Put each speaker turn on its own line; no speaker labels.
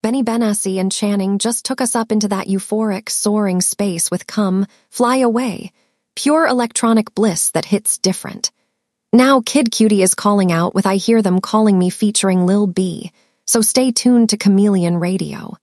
Benny Benassi and Channing just took us up into that euphoric, soaring space with Come, Fly Away. Pure electronic bliss that hits different. Now Kid Cutie is calling out with I Hear Them Calling Me featuring Lil B, so stay tuned to Chameleon Radio.